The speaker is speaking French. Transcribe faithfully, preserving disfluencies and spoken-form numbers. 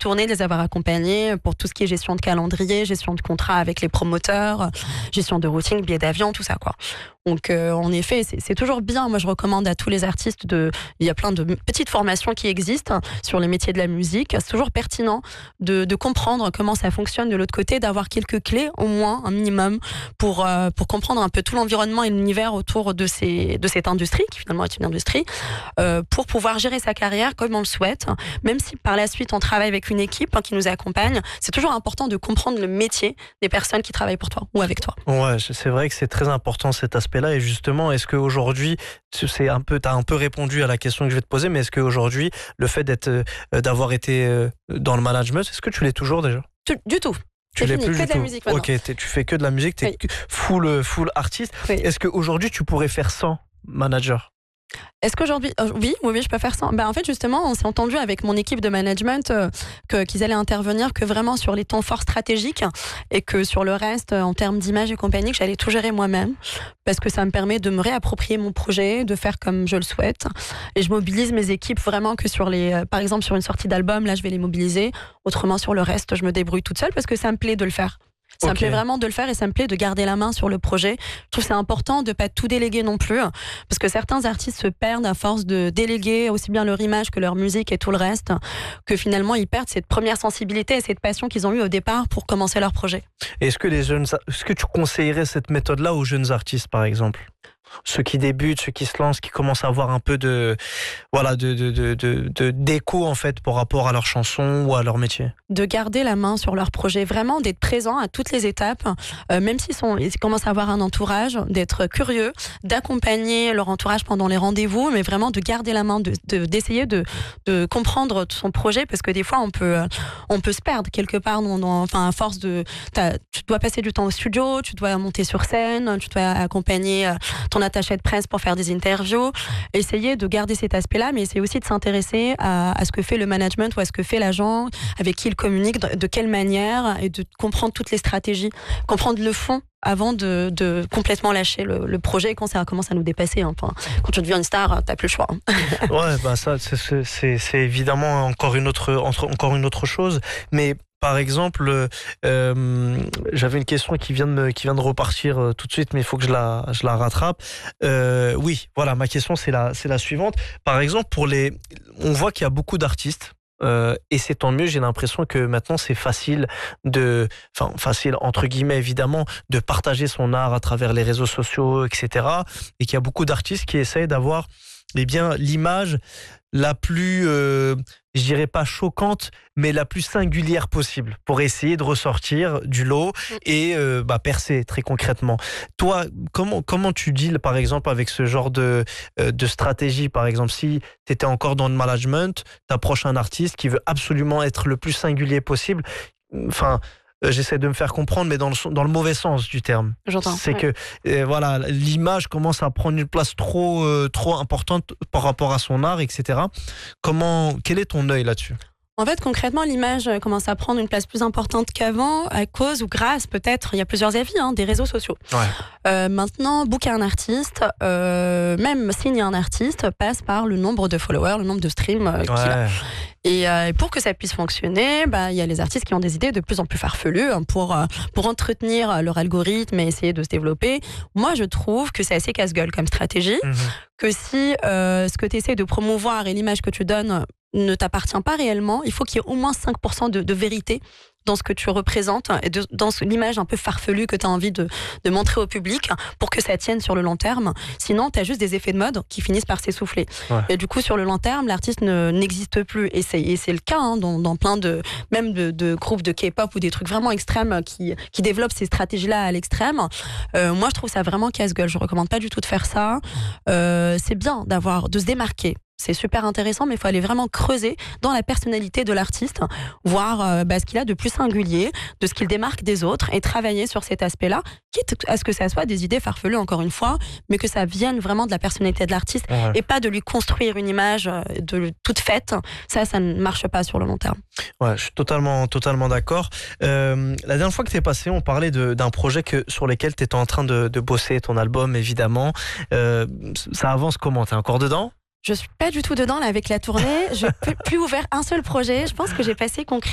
tournées, de les avoir accompagnés pour tout ce qui est gestion de calendrier, gestion de contrat avec les promoteurs, gestion de routing, billets d'avion, tout ça, quoi. Donc, euh, en effet, c'est, c'est toujours bien. Moi, je recommande à tous les artistes de. Il y a plein de petites formations qui existent sur les métiers de la musique. C'est toujours pertinent de, de comprendre comment ça fonctionne de l'autre côté, d'avoir quelques clés, au moins, un minimum, pour, euh, pour comprendre un peu tout l'environnement et l'univers autour de, ces, de cette industrie, qui finalement est une industrie, euh, pour pouvoir gérer sa carrière comme on le souhaite. Même si par la suite, on travaille avec une équipe hein, qui nous accompagne, c'est toujours important de comprendre le métier des personnes qui travaillent pour toi ou avec toi. Ouais, c'est vrai que c'est très important cet aspect là. Et justement, est-ce qu'aujourd'hui, c'est un peu, tu as un peu répondu à la question que je vais te poser, mais est-ce qu'aujourd'hui, le fait d'être, euh, d'avoir été euh, dans le management, est-ce que tu l'es toujours déjà? Tu, Du tout. Tu c'est l'es fini, plus que du de la tout. musique maintenant. Ok, tu fais que de la musique, tu es Oui. full, full artiste. Oui. Est-ce qu'aujourd'hui, tu pourrais faire sans manager? Est-ce qu'aujourd'hui, euh, oui, oui, oui, je peux faire ça. Ben, en fait, justement, on s'est entendu avec mon équipe de management euh, que, qu'ils allaient intervenir que vraiment sur les temps forts stratégiques et que sur le reste, en termes d'image et compagnie, que j'allais tout gérer moi-même parce que ça me permet de me réapproprier mon projet, de faire comme je le souhaite. Et je mobilise mes équipes vraiment que sur les, euh, par exemple, sur une sortie d'album, là, je vais les mobiliser. Autrement, sur le reste, je me débrouille toute seule parce que ça me plaît de le faire. Ça okay. me plaît vraiment de le faire et ça me plaît de garder la main sur le projet. Je trouve que c'est important de ne pas tout déléguer non plus parce que certains artistes se perdent à force de déléguer aussi bien leur image que leur musique et tout le reste, que finalement ils perdent cette première sensibilité et cette passion qu'ils ont eue au départ pour commencer leur projet. Est-ce que, les jeunes, est-ce que tu conseillerais cette méthode-là aux jeunes artistes par exemple ? Ceux qui débutent, ceux qui se lancent, qui commencent à avoir un peu de, voilà, de, de, de, de, de, d'écho en fait par rapport à leur chanson ou à leur métier. De garder la main sur leur projet, vraiment d'être présent à toutes les étapes, euh, même s'ils sont, ils commencent à avoir un entourage, d'être curieux, d'accompagner leur entourage pendant les rendez-vous, mais vraiment de garder la main, de, de, d'essayer de, de comprendre son projet, parce que des fois on peut, on peut se perdre quelque part, dans, dans, enfin à force de, tu dois passer du temps au studio, tu dois monter sur scène, tu dois accompagner ton attaché de presse pour faire des interviews, essayer de garder cet aspect-là, mais essayer aussi de s'intéresser à, à ce que fait le management ou à ce que fait l'agent, avec qui il communique, de, de quelle manière, et de comprendre toutes les stratégies, comprendre le fond avant de, de complètement lâcher le, le projet quand ça commence à nous dépasser. Hein. Enfin, quand tu deviens une star, t'as plus le choix. Hein. Ouais, bah ça, c'est, c'est, c'est évidemment encore une autre, encore une autre chose, mais par exemple, euh, j'avais une question qui vient de, me, qui vient de repartir euh, tout de suite, mais il faut que je la, je la rattrape. Euh, oui, voilà, ma question c'est la, c'est la suivante. Par exemple, pour les, on voit qu'il y a beaucoup d'artistes. Euh, et c'est tant mieux, j'ai l'impression que maintenant c'est facile de, enfin facile entre guillemets évidemment, de partager son art à travers les réseaux sociaux, et cetera. Et qu'il y a beaucoup d'artistes qui essayent d'avoir eh bien, l'image la plus, euh, je dirais pas choquante, mais la plus singulière possible pour essayer de ressortir du lot et euh, bah, percer très concrètement. Toi, comment, comment tu deals par exemple avec ce genre de, euh, de stratégie? Par exemple, si tu étais encore dans le management, tu approches un artiste qui veut absolument être le plus singulier possible, enfin... Euh, j'essaie de me faire comprendre, mais dans le, dans le mauvais sens du terme. J'entends. C'est ouais. que euh, voilà, l'image commence à prendre une place trop, euh, trop importante par rapport à son art, et cetera. Comment, quel est ton œil là-dessus? En fait, concrètement, l'image commence à prendre une place plus importante qu'avant, à cause ou grâce, peut-être, il y a plusieurs avis, hein, des réseaux sociaux. Ouais. Euh, maintenant, booker un artiste, euh, même signer un artiste, passe par le nombre de followers, le nombre de streams euh, ouais. qu'il a. Et euh, pour que ça puisse fonctionner, bah, il y a les artistes qui ont des idées de plus en plus farfelues hein, pour, euh, pour entretenir leur algorithme et essayer de se développer. Moi, je trouve que c'est assez casse-gueule comme stratégie, mmh. que si euh, ce que tu essaies de promouvoir et l'image que tu donnes ne t'appartient pas réellement, il faut qu'il y ait au moins cinq pour cent de, de vérité dans ce que tu représentes et de, dans ce, l'image un peu farfelue que tu as envie de, de montrer au public pour que ça tienne sur le long terme. Sinon, tu as juste des effets de mode qui finissent par s'essouffler. Ouais. Et du coup, sur le long terme, l'artiste ne, n'existe plus. Et c'est, et c'est le cas hein, dans, dans plein de, même de, de groupes de K-pop ou des trucs vraiment extrêmes qui, qui développent ces stratégies-là à l'extrême. Euh, moi, je trouve ça vraiment casse-gueule. Je recommande pas du tout de faire ça. Euh, c'est bien d'avoir, de se démarquer. C'est super intéressant, mais il faut aller vraiment creuser dans la personnalité de l'artiste, voir euh, bah, ce qu'il a de plus singulier, de ce qu'il démarque des autres, et travailler sur cet aspect-là, quitte à ce que ça soit des idées farfelues, encore une fois, mais que ça vienne vraiment de la personnalité de l'artiste, ouais. et pas de lui construire une image de toute faite. Ça, ça ne marche pas sur le long terme. Ouais, je suis totalement, totalement d'accord. Euh, la dernière fois que tu es passé, on parlait de, d'un projet que, sur lequel tu étais en train de, de bosser, ton album, évidemment. Euh, ça avance comment? Tu es encore dedans? Je suis pas du tout dedans là avec la tournée. Je n'ai plus ouvert un seul projet. Je pense que j'ai passé concret